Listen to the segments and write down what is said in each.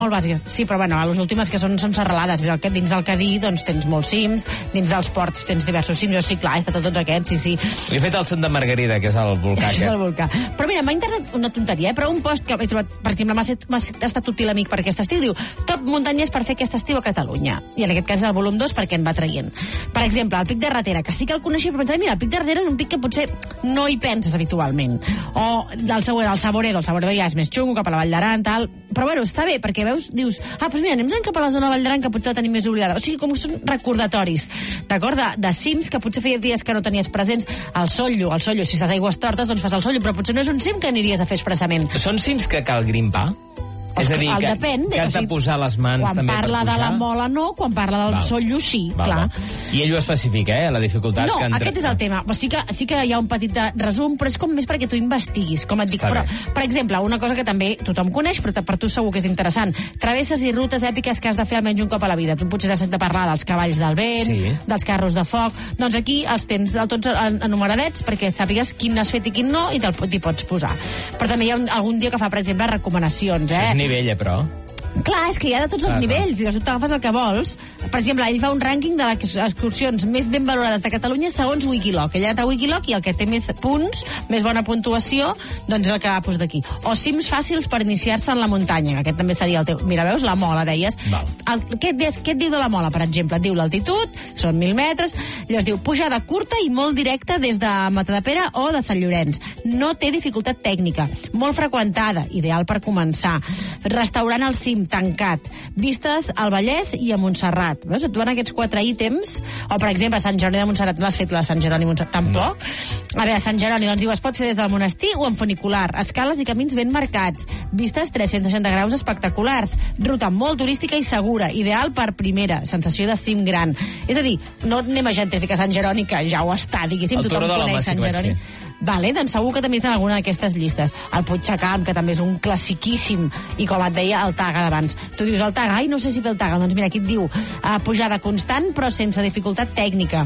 molt bàsiques. Sí, però bueno, les últimes que són serralades. Dins del Cadí doncs, tens molts cims, dins dels ports tens diversos cims. Jo sí, clar, he estat a tots aquests, sí. He fet el Sant de Margarida, que és el volcà. És el volcà. Però mira, m'ha interessat una tonteria, però un post que he trobat, per exemple, m'ha estat útil amic per aquest estiu, diu, top muntanyes per fer aquest estiu a Catalunya. I en aquest cas és el volum 2 perquè en va traient. Per exemple, el Pic de Ratera, que sí que el coneixia, però pensava, mira, el Pic de Ratera és un pic que potser no hi penses habitualment. O el Saboredo ja és més xungo, cap a la Vall d'Aran, tal. Però bueno, està bé, perquè veus, dius, doncs mira, anem cap a la zona de Vall d'Aran, que potser la tenim més oblidada. O sigui, com són recordatoris, d'acord? De cims que potser feia dies que no tenies presents. El Sollo, si estàs a Aigüestortes, doncs fas el Sollo, però potser no és un cim que aniries a fer expressament. Són cims que cal grimpar? És a dir, que has de posar les mans també per pujar? Quan parla de la Mola no, quan parla del Sollo sí, clar. I ell ho especifica, la dificultat que... No, aquest és el tema. Sí que hi ha un petit resum, però és com més perquè tu investiguis, com et dic. Però, per exemple, una cosa que també tothom coneix, però per tu segur que és interessant. Travesses i rutes èpiques que has de fer almenys un cop a la vida. Tu potser has de parlar dels cavalls del vent, dels carros de foc. Doncs aquí els tens tots enumeradets perquè sàpigues quin has fet i quin no i t'hi pots posar. Però també hi ha algun dia que fa, per exemple, recomanacions, nivell, però... Clar, és que hi ha de tots els nivells, i tu t'agafes el que vols. Per exemple, ell fa un rànquing de les excursions més ben valorades de Catalunya segons Wikiloc. Ell ha anat a Wikiloc i el que té més punts, més bona puntuació, doncs és el que ha posat aquí. O cims fàcils per iniciar-se en la muntanya, que aquest també seria el teu. Mira, veus, la Mola, deies. Què et diu de la Mola, per exemple? Et diu l'altitud, són 1.000 metres, llavors diu pujada curta i molt directa des de Matadepera o de Sant Llorenç. No té dificultat tècnica, molt freqüentada, ideal per començar. Restaurant al cim, tancat. Vistes al Vallès i a Montserrat. Veus? Et donen aquests 4 ítems. O, per exemple, Sant Jeroni de Montserrat. No l'has fet, la de Sant Jeroni de Montserrat? Tampoc. No. A veure, Sant Jeroni, doncs diu, es pot fer des del monestir o en funicular. Escales i camins ben marcats. Vistes 360 graus espectaculars. Ruta molt turística i segura. Ideal per primera. Sensació de cim gran. És a dir, no anem a gentrificar Sant Jeroni, que ja ho està, diguéssim. Tothom coneix Sant Jeroni. Vale, doncs segur que també està en alguna d'aquestes llistes. El Puigxacamp, que també és un classiquíssim, i com et deia, el Taga d'abans. Tu dius el Taga, no sé si fer el Taga. Doncs mira, aquí et diu pujada constant, però sense dificultat tècnica.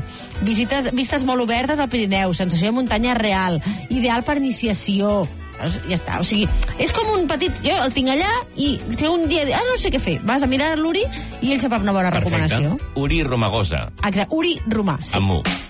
Vistes molt obertes al Pirineu, sensació de muntanya real, ideal per iniciació. Ja està, o sigui, és com un petit... Jo el tinc allà i si un dia... no sé què fer. Vas a mirar l'Uri i ell se'n fa una bona recomanació. Uri Romagosa. Exacte, Uri Romà. Sí. Amb U.